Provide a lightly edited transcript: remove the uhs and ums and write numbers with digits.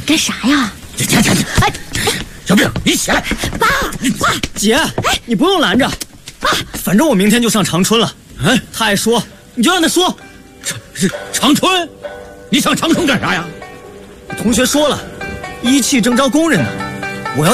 干啥呀？ 哎，小病，你起来！ 爸， 姐，你不用拦着。 爸， 反正我明天就上长春了。他爱说，你就让他说。 长春？你上长春干啥呀？ 同学说了，一汽正招工人呢。